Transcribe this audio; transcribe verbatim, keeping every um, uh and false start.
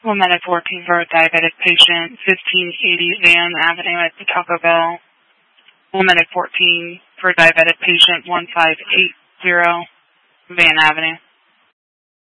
One minute fourteen for a diabetic patient, fifteen eighty Van Avenue at the Taco Bell. One minute fourteen for a diabetic patient, one five eight zero Van Avenue.